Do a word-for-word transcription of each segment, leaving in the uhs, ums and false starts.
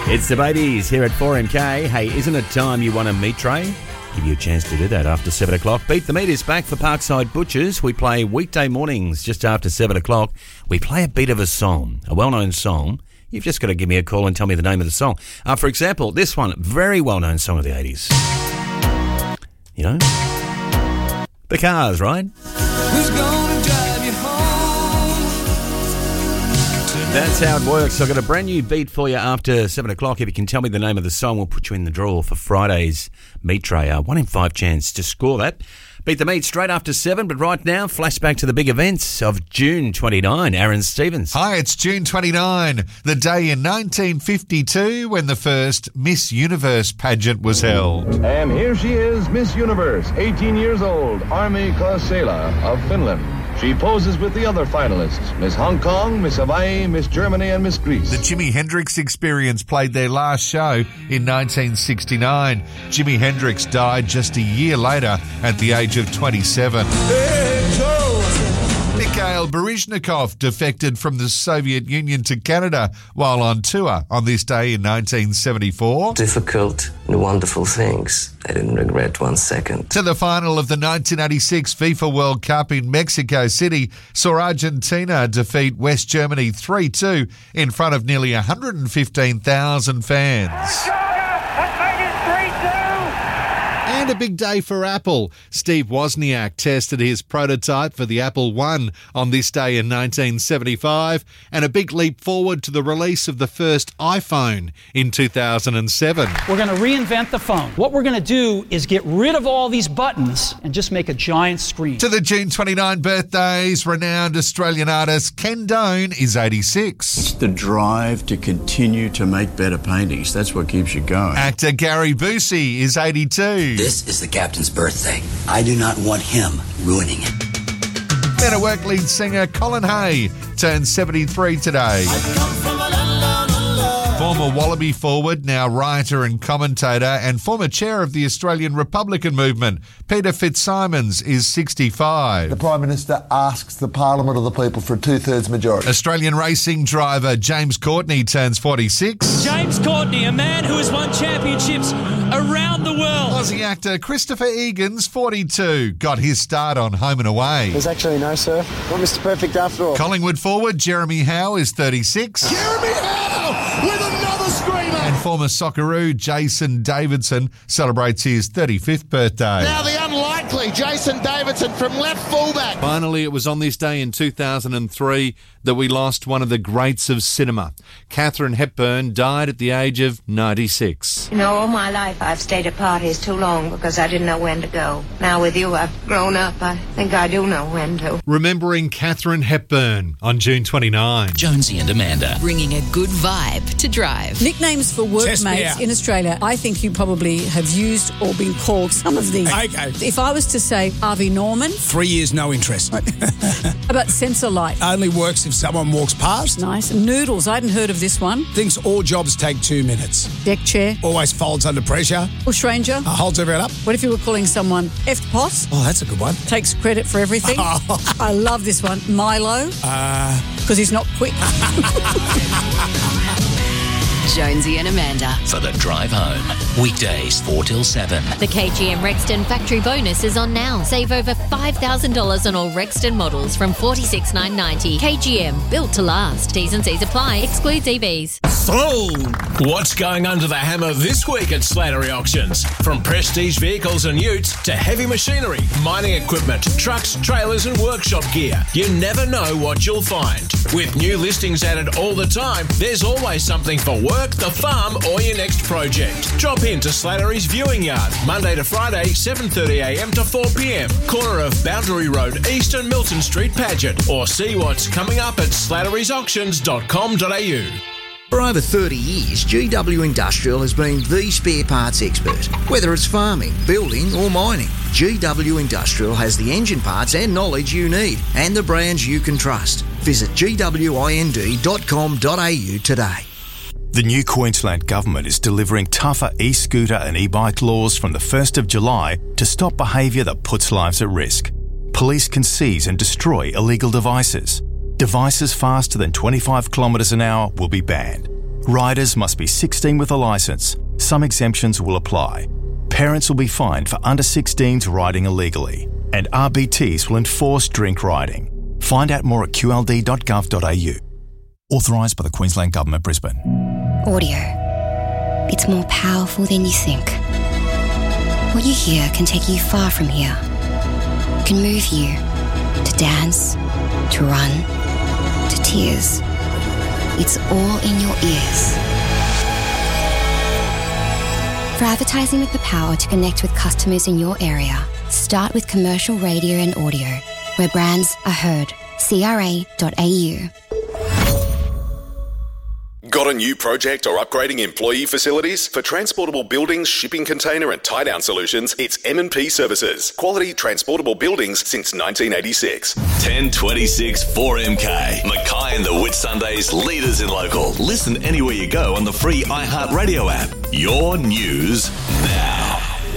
It's the Babies here at four M K. Hey, isn't it time you won a meat tray? Give you a chance to do that after seven o'clock. Beat the Meat is back for Parkside Butchers. We play weekday mornings just after seven o'clock. We play a beat of a song, a well-known song. You've just got to give me a call and tell me the name of the song. Uh, for example, this one, very well-known song of the eighties. You know? The Cars, right? Who's gonna drive you home? That's how it works. I've got a brand new beat for you after seven o'clock. If you can tell me the name of the song, we'll put you in the draw for Friday's meat tray. Uh, one in five chance to score that. Beat the Meat straight after seven, but right now, flashback to the big events of June twenty-ninth. Aaron Stevens. Hi, it's June twenty-ninth, the day in nineteen fifty-two when the first Miss Universe pageant was held. And here she is, Miss Universe, eighteen years old, Armi Kaasela of Finland. She poses with the other finalists, Miss Hong Kong, Miss Hawaii, Miss Germany, and Miss Greece. The Jimi Hendrix Experience played their last show in nineteen sixty-nine. Jimi Hendrix died just a year later at the age of twenty-seven. Mikhail Baryshnikov defected from the Soviet Union to Canada while on tour on this day in nineteen seventy-four. Difficult and wonderful things. I didn't regret one second. To the final of the nineteen eighty-six FIFA World Cup in Mexico City saw Argentina defeat West Germany three two in front of nearly one hundred fifteen thousand fans. And a big day for Apple. Steve Wozniak tested his prototype for the Apple One on this day in nineteen seventy-five, and a big leap forward to the release of the first iPhone in two thousand seven. We're going to reinvent the phone. What we're going to do is get rid of all these buttons and just make a giant screen. To the June twenty-ninth birthdays, renowned Australian artist Ken Doan is eighty-six. It's the drive to continue to make better paintings. That's what keeps you going. Actor Gary Busey is eighty-two. This is the captain's birthday. I do not want him ruining it. Men at Work lead singer Colin Hay turns seventy-three today. Former Wallaby forward, now writer and commentator, and former chair of the Australian Republican movement, Peter Fitzsimons, is sixty-five. The Prime Minister asks the Parliament of the people for a two-thirds majority. Australian racing driver James Courtney turns forty-six. James Courtney, a man who has won championships around the world. Aussie actor Christopher Egan's forty-two, got his start on Home and Away. There's actually no sir. Not Mister Perfect after all. Collingwood forward Jeremy Howe is thirty-six. Jeremy Howe with another screamer. And former Socceroo Jason Davidson celebrates his thirty-fifth birthday. Now the unlikely Jason Davidson from left fullback. Finally, it was on this day in two thousand three that we lost one of the greats of cinema. Katharine Hepburn died at the age of ninety-six. You know, all my life I've stayed at parties too long because I didn't know when to go. Now with you, I've grown up. I think I do know when to. Remembering Katharine Hepburn on June twenty-ninth. Jonesy and Amanda. Bringing a good vibe to drive. Nicknames for workmates in Australia. I think you probably have used or been called some of these. Okay. If I was to say Harvey Norman. Three years, no interest. How about Sensor Light? Only works if someone walks past. Nice. Noodles. I hadn't heard of this one. Thinks all jobs take two minutes. Deck chair. Always folds under pressure. Bushranger. Uh, holds everyone up. What if you were calling someone F-Poss? Oh, that's a good one. Takes credit for everything. I love this one. Milo. Uh... Because he's not quick. Jonesy and Amanda. For the drive home. Weekdays four till seven. The K G M Rexton factory bonus is on now. Save over five thousand dollars on all Rexton models from forty-six thousand nine hundred ninety dollars. K G M, built to last. T's and C's apply. Excludes E Vs. So, what's going under the hammer this week at Slattery Auctions? From prestige vehicles and utes to heavy machinery, mining equipment, trucks, trailers and workshop gear. You never know what you'll find. With new listings added all the time, there's always something for work, the farm or your next project. Drop in to Slattery's Viewing Yard, Monday to Friday, seven thirty a m to four p m, corner of Boundary Road East and Milton Street, Paget, or see what's coming up at slattery's auctions dot com dot a u. For over thirty years, G W Industrial has been the spare parts expert. Whether it's farming, building or mining, G W Industrial has the engine parts and knowledge you need and the brands you can trust. Visit g w i n d dot com dot a u today. The new Queensland Government is delivering tougher e-scooter and e-bike laws from the first of July to stop behaviour that puts lives at risk. Police can seize and destroy illegal devices. Devices faster than twenty-five kilometres an hour will be banned. Riders must be sixteen with a licence. Some exemptions will apply. Parents will be fined for under sixteens riding illegally. And R B Ts will enforce drink riding. Find out more at q l d dot gov dot a u. Authorised by the Queensland Government, Brisbane. Audio. It's more powerful than you think. What you hear can take you far from here. It can move you to dance, to run, to tears. It's all in your ears. For advertising with the power to connect with customers in your area, start with commercial radio and audio, where brands are heard. c r a dot a u. Got a new project or upgrading employee facilities? For transportable buildings, shipping container and tie-down solutions, it's M and P Services. Quality transportable buildings since nineteen eighty-six. ten twenty-six four M K. Mackay and the Whitsundays, leaders in local. Listen anywhere you go on the free iHeartRadio app. Your news now.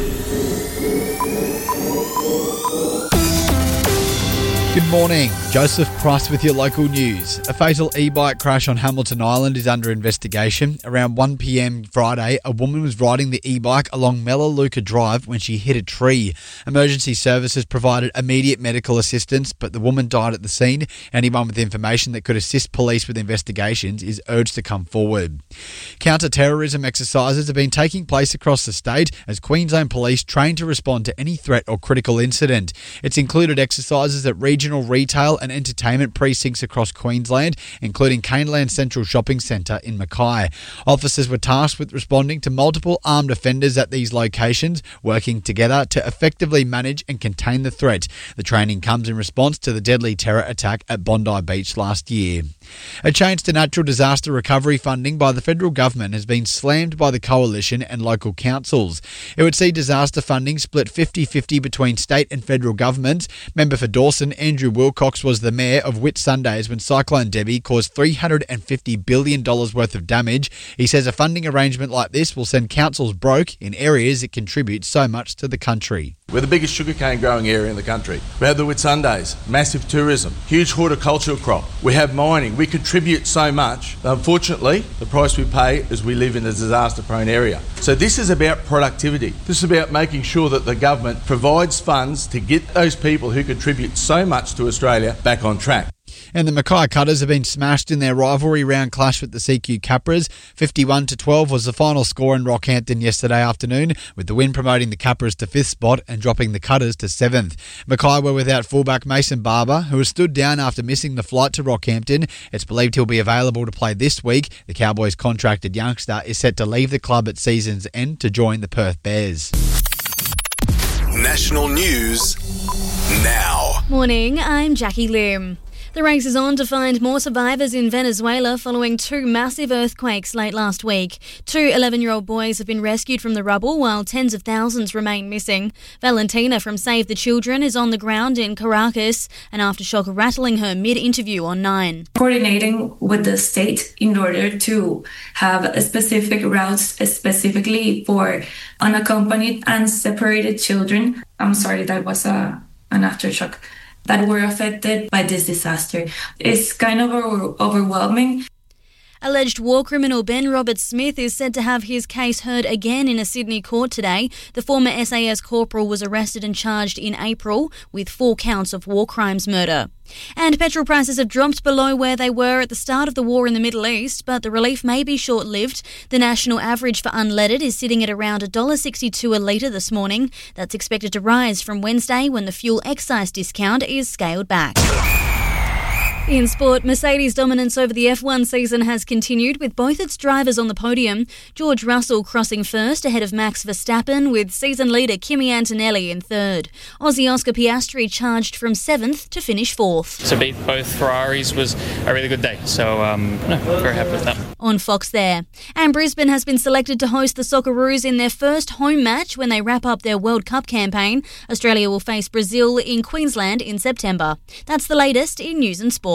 Good morning. Joseph Price with your local news. A fatal e-bike crash on Hamilton Island is under investigation. Around one p m Friday, a woman was riding the e-bike along Melaleuca Drive when she hit a tree. Emergency services provided immediate medical assistance, but the woman died at the scene. Anyone with information that could assist police with investigations is urged to come forward. Counter-terrorism exercises have been taking place across the state as Queensland Police train to respond to any threat or critical incident. It's included exercises at regional retail and entertainment precincts across Queensland, including Caneland Central Shopping Centre in Mackay. Officers were tasked with responding to multiple armed offenders at these locations, working together to effectively manage and contain the threat. The training comes in response to the deadly terror attack at Bondi Beach last year. A change to natural disaster recovery funding by the federal government has been slammed by the coalition and local councils. It would see disaster funding split fifty-fifty between state and federal governments. Member for Dawson, Andrew Wilcox, was the mayor of Whitsundays when Cyclone Debbie caused three hundred fifty billion dollars worth of damage. He says a funding arrangement like this will send councils broke in areas that contribute so much to the country. We're the biggest sugarcane growing area in the country. We have the Whitsundays, massive tourism, huge horticultural crop. We have mining. We contribute so much. Unfortunately, the price we pay is we live in a disaster-prone area. So this is about productivity. This is about making sure that the government provides funds to get those people who contribute so much to Australia back on track. And the Mackay Cutters have been smashed in their rivalry round clash with the C Q Capras. fifty-one to twelve was the final score in Rockhampton yesterday afternoon, with the win promoting the Capras to fifth spot and dropping the Cutters to seventh. Mackay were without fullback Mason Barber, who has stood down after missing the flight to Rockhampton. It's believed he'll be available to play this week. The Cowboys' contracted youngster is set to leave the club at season's end to join the Perth Bears. National news now. Morning, I'm Jackie Lim. The race is on to find more survivors in Venezuela following two massive earthquakes late last week. Two eleven-year-old boys have been rescued from the rubble while tens of thousands remain missing. Valentina from Save the Children is on the ground in Caracas, an aftershock rattling her mid-interview on Nine. Coordinating with the state in order to have a specific routes specifically for unaccompanied and separated children. I'm sorry, that was a, an aftershock. That were affected by this disaster. It's kind of over- overwhelming. Alleged war criminal Ben Robert Smith is said to have his case heard again in a Sydney court today. The former S A S corporal was arrested and charged in April with four counts of war crimes murder. And petrol prices have dropped below where they were at the start of the war in the Middle East, but the relief may be short-lived. The national average for unleaded is sitting at around one dollar sixty-two a litre this morning. That's expected to rise from Wednesday when the fuel excise discount is scaled back. In sport, Mercedes' dominance over the F one season has continued with both its drivers on the podium. George Russell crossing first ahead of Max Verstappen, with season leader Kimi Antonelli in third. Aussie Oscar Piastri charged from seventh to finish fourth. To beat both Ferraris was a really good day, so um, no, very happy with that. On Fox there. And Brisbane has been selected to host the Socceroos in their first home match when they wrap up their World Cup campaign. Australia will face Brazil in Queensland in September. That's the latest in news and sport.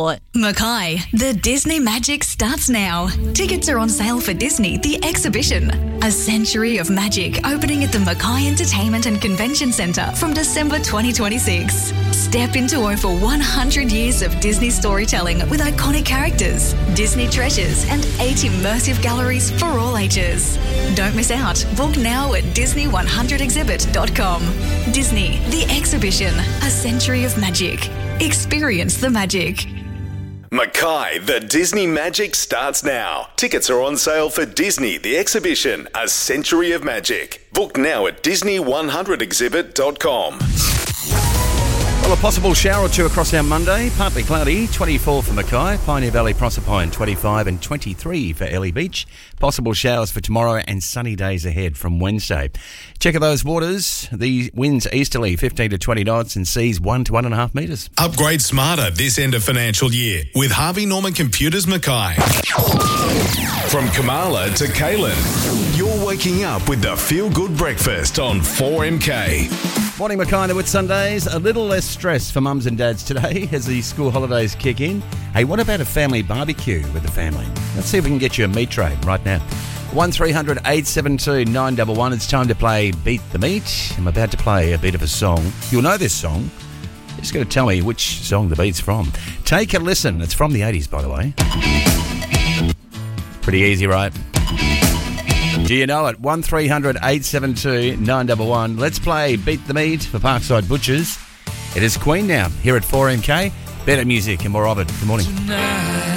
Sport. Mackay, the Disney magic starts now. Tickets are on sale for Disney, the exhibition. A century of magic opening at the Mackay Entertainment and Convention Centre from December twenty twenty-six. Step into over one hundred years of Disney storytelling with iconic characters, Disney treasures and eight immersive galleries for all ages. Don't miss out. Book now at disney one hundred exhibit dot com. Disney, the exhibition, a century of magic. Experience the magic. Mackay, the Disney magic starts now. Tickets are on sale for Disney, the exhibition, a century of magic. Book now at disney one hundred exhibit dot com. Well, a possible shower or two across our Monday. Partly cloudy, twenty-four for Mackay, Pioneer Valley, Proserpine, twenty-five and twenty-three for Ellie Beach. Possible showers for tomorrow and sunny days ahead from Wednesday. Check out those waters. The winds easterly, fifteen to twenty knots, and seas one to one and a half metres. Upgrade smarter this end of financial year with Harvey Norman Computers Mackay. From Kamala to Kaylin, you're waking up with the Feel Good Breakfast on four M K. Morning, Mackay with Sundays. A little less stress for mums and dads today as the school holidays kick in. Hey, what about a family barbecue with the family? Let's see if we can get you a meat tray right now. one three hundred eight seven two nine one one. It's time to play Beat the Meat. I'm about to play a bit of a song. You'll know this song. You're just going to tell me which song the beat's from. Take a listen. It's from the eighties, by the way. Pretty easy, right? Do you know it? one three hundred eight seven two nine one one. Let's play Beat the Meat for Parkside Butchers. It is Queen now, here at four M K. Better music and more of it. Good morning.